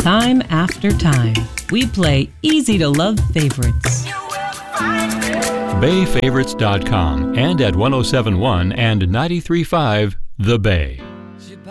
Time after time, we play easy-to-love favorites. BayFavorites.com and at 1071 and 93.5 The Bay.